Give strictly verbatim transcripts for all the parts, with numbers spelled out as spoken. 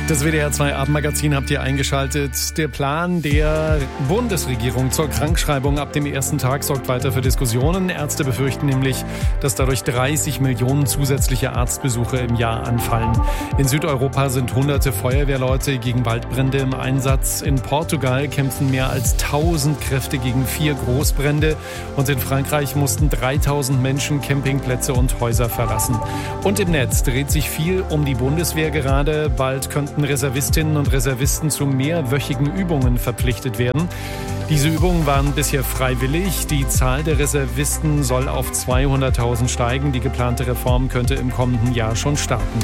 Das W D R zwei Abendmagazin habt ihr eingeschaltet. Der Plan der Bundesregierung zur Krankschreibung ab dem ersten Tag sorgt weiter für Diskussionen. Ärzte befürchten nämlich, dass dadurch dreißig Millionen zusätzliche Arztbesuche im Jahr anfallen. In Südeuropa sind hunderte Feuerwehrleute gegen Waldbrände im Einsatz. In Portugal kämpfen mehr als tausend Kräfte gegen vier Großbrände. Und in Frankreich mussten dreitausend Menschen Campingplätze und Häuser verlassen. Und im Netz dreht sich viel um die Bundeswehr gerade. Bald könnten Reservistinnen und Reservisten zu mehrwöchigen Übungen verpflichtet werden. Diese Übungen waren bisher freiwillig. Die Zahl der Reservisten soll auf zweihunderttausend steigen. Die geplante Reform könnte im kommenden Jahr schon starten.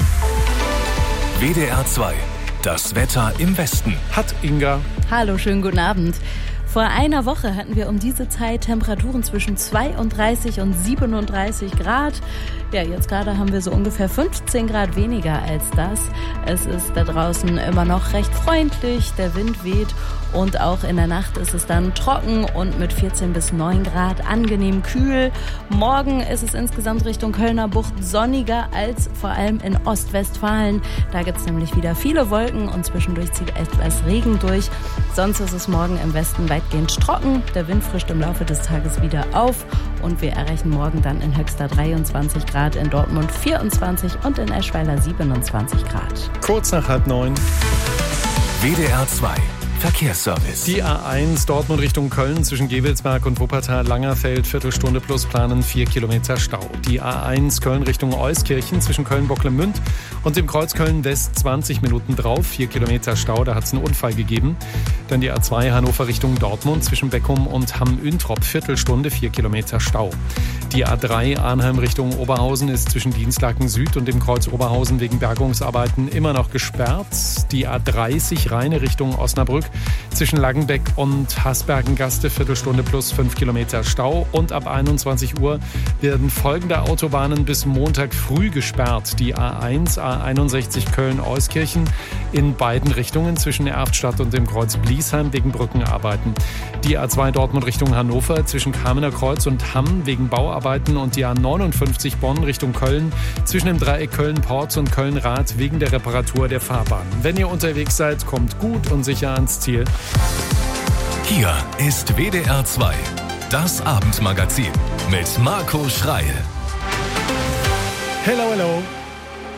W D R zwei. Das Wetter im Westen. Hat Inga. Hallo, schönen guten Abend. Vor einer Woche hatten wir um diese Zeit Temperaturen zwischen zweiunddreißig und siebenunddreißig Grad. Ja, jetzt gerade haben wir so ungefähr fünfzehn Grad weniger als das. Es ist da draußen immer noch recht freundlich, der Wind weht und auch in der Nacht ist es dann trocken und mit vierzehn bis neun Grad angenehm kühl. Morgen ist es insgesamt Richtung Kölner Bucht sonniger als vor allem in Ostwestfalen. Da gibt es nämlich wieder viele Wolken und zwischendurch zieht etwas Regen durch. Sonst ist es morgen im Westen weitgehend trocken. Der Wind frischt im Laufe des Tages wieder auf und wir erreichen morgen dann in Höxter dreiundzwanzig Grad, in Dortmund vierundzwanzig und in Eschweiler siebenundzwanzig Grad. Kurz nach halb neun. W D R zwei. Verkehrsservice. Die A eins Dortmund Richtung Köln zwischen Gevelsberg und Wuppertal-Langerfeld, Viertelstunde plus planen vier Kilometer Stau. Die A eins Köln Richtung Euskirchen zwischen Köln-Bocklemünd und dem Kreuz Köln-West zwanzig Minuten drauf, vier Kilometer Stau, da hat es einen Unfall gegeben. Dann die A zwei Hannover Richtung Dortmund zwischen Beckum und Hamm-Üntrop, Viertelstunde, vier Kilometer Stau. Die A drei Arnheim Richtung Oberhausen ist zwischen Dienstlaken Süd und dem Kreuz Oberhausen wegen Bergungsarbeiten immer noch gesperrt. Die A dreißig Rheine Richtung Osnabrück zwischen Langenbeck und Hasbergen-Gaste, Viertelstunde plus fünf Kilometer Stau. Und ab einundzwanzig Uhr werden folgende Autobahnen bis Montag früh gesperrt. Die A eins, A einundsechzig Köln-Euskirchen in beiden Richtungen zwischen Erftstadt und dem Kreuz Bliesheim wegen Brückenarbeiten. Die A zwei Dortmund Richtung Hannover zwischen Kamener Kreuz und Hamm wegen Bauarbeiten und die A neunundfünfzig Bonn Richtung Köln zwischen dem Dreieck Köln-Porz und Köln-Rath wegen der Reparatur der Fahrbahn. Wenn ihr unterwegs seid, kommt gut und sicher ans Ziel. Hier ist W D R zwei. Das Abendmagazin mit Marco Schreil. Hello, hello.